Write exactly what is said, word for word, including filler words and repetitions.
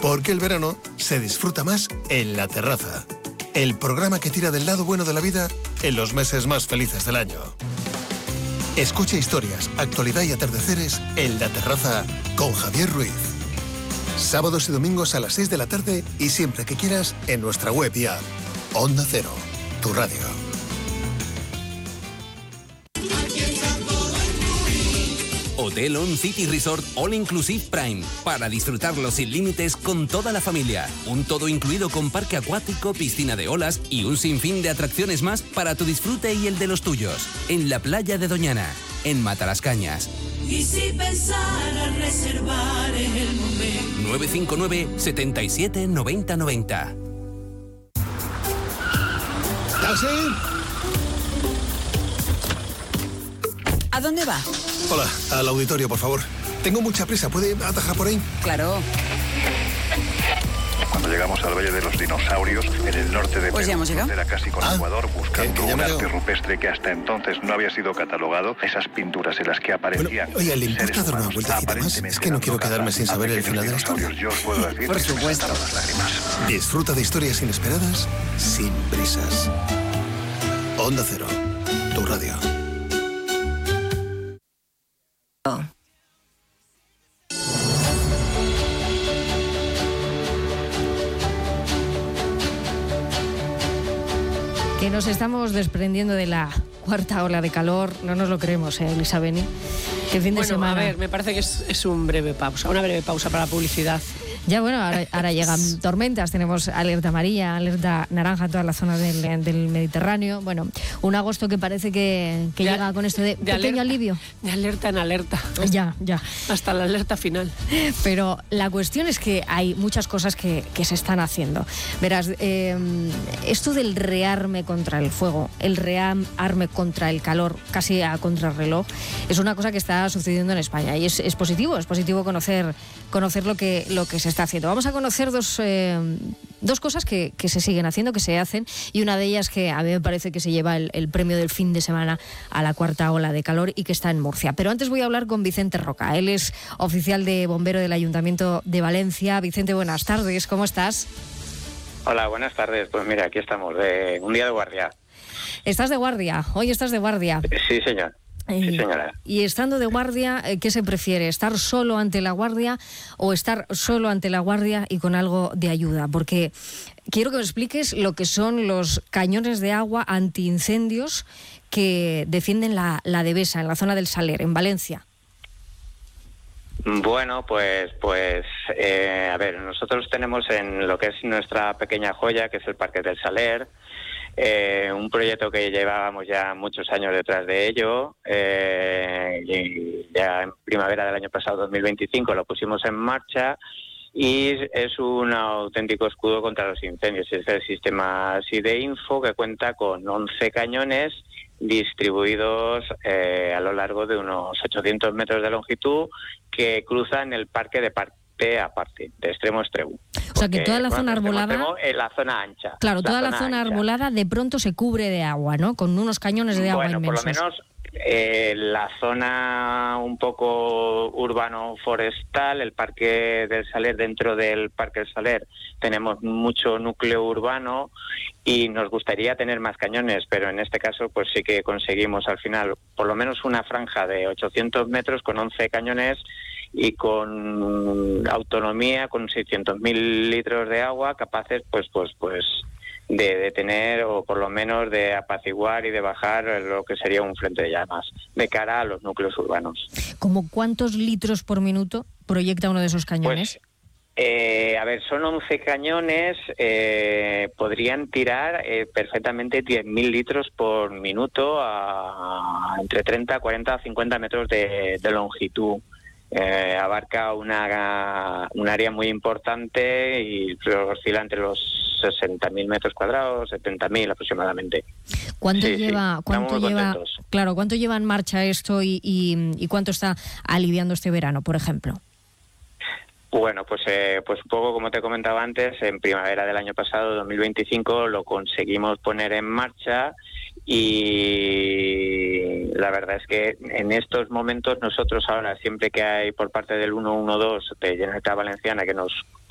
Porque el verano se disfruta más en La Terraza. El programa que tira del lado bueno de la vida en los meses más felices del año. Escucha historias, actualidad y atardeceres en La Terraza con Javier Ruiz. Sábados y domingos a las seis de la tarde y siempre que quieras en nuestra web y app. Onda Cero, tu radio. Hotel On City Resort All Inclusive Prime, para disfrutarlo sin límites con toda la familia. Un todo incluido con parque acuático, piscina de olas y un sinfín de atracciones más para tu disfrute y el de los tuyos. En la playa de Doñana, en Matalascañas. Y si pensara reservar el momento. nueve cinco nueve, setenta y siete, noventa noventa. ¿Taxi? ¿A dónde va? Hola, al auditorio, por favor. Tengo mucha prisa, ¿puede atajar por ahí? Claro. Cuando llegamos al Valle de los Dinosaurios, en el norte de Pues ya hemos llegado. Era casi con Ah, Ecuador, buscando que- que ya un me arte llegó. rupestre que hasta entonces no había sido catalogado. Esas pinturas en las que Bueno, aparecían oye, ¿le importa seres dar una humanos vueltecita más? aparentemente Es que no quiero dando quedarme caza sin saber a el pequeños final de la historia. dinosaurios. Yo os puedo decir Por que se me supuesto. saltaron las lágrimas. Disfruta de historias inesperadas sin prisas. Onda Cero, tu radio. Que nos estamos desprendiendo de la cuarta ola de calor, no nos lo creemos, ¿eh, Elisa Beni? Que fin de Bueno, semana. a ver, me parece que es, es un breve pausa, una breve pausa para la publicidad. Ya bueno, ahora, ahora llegan tormentas, tenemos alerta amarilla, alerta naranja en toda la zona del, del Mediterráneo. Bueno, un agosto que parece que, que De- llega con esto de, de pequeño alerta, alivio. De alerta en alerta. Ya, ya. Hasta la alerta final. Pero la cuestión es que hay muchas cosas que, que se están haciendo. Verás, eh, esto del rearme contra el fuego, el rearme contra el calor, casi a contrarreloj, es una cosa que está sucediendo en España. Y es, es positivo, es positivo conocer, conocer lo que, lo que se está haciendo. Vamos a conocer dos, eh, dos cosas que, que se siguen haciendo, que se hacen, y una de ellas que a mí me parece que se lleva el, el premio del fin de semana a la cuarta ola de calor y que está en Murcia. Pero antes voy a hablar con Vicente Roca. Él es oficial de bombero del Ayuntamiento de Valencia. Vicente, buenas tardes, ¿cómo estás? Hola, buenas tardes. Pues mira, aquí estamos, de un día de guardia. Estás de guardia, hoy estás de guardia. Sí, señor. Sí, señora. Y estando de guardia, ¿qué se prefiere? ¿Estar solo ante la guardia o estar solo ante la guardia y con algo de ayuda? Porque quiero que me expliques lo que son los cañones de agua antiincendios que defienden la, la Devesa en la zona del Saler, en Valencia. Bueno, pues, pues, eh, a ver, nosotros tenemos en lo que es nuestra pequeña joya, que es el Parque del Saler, eh, un proyecto que llevábamos ya muchos años detrás de ello, eh, y ya en primavera del año pasado, dos mil veinticinco, lo pusimos en marcha, y es un auténtico escudo contra los incendios. Es el sistema SIDEINFO, que cuenta con once cañones distribuidos eh, a lo largo de unos ochocientos metros de longitud, que cruzan el parque de parte a parte, de extremo a extremo. O sea, que toda la Porque, zona bueno, arbolada... extremo, extremo, en la zona ancha. Claro, toda la zona ancha. arbolada de pronto se cubre de agua, ¿no? Con unos cañones de agua Bueno, inmensos. por lo menos eh, la zona un poco urbano-forestal, el Parque del Saler, dentro del Parque del Saler tenemos mucho núcleo urbano y nos gustaría tener más cañones, pero en este caso pues sí que conseguimos al final por lo menos una franja de ochocientos metros con once cañones y con autonomía, con seiscientos mil litros de agua, capaces pues pues pues de detener o por lo menos de apaciguar y de bajar lo que sería un frente de llamas de cara a los núcleos urbanos. ¿Cómo cuántos litros por minuto proyecta uno de esos cañones? Pues, eh, a ver, son once cañones, eh, podrían tirar eh, perfectamente diez mil litros por minuto a, a entre treinta, cuarenta, cincuenta metros de, de longitud. Eh, abarca una, un área muy importante y oscila entre los sesenta mil metros cuadrados, setenta mil aproximadamente. ¿Cuánto Sí, lleva, sí, cuánto estamos muy lleva, contentos. claro, cuánto lleva en marcha esto y, y, y cuánto está aliviando este verano, por ejemplo? Bueno, pues eh, pues un poco como te comentaba antes, en primavera del año pasado, dos mil veinticinco, lo conseguimos poner en marcha y la verdad es que en estos momentos nosotros ahora, siempre que hay por parte del ciento doce de Generalitat Valenciana que nos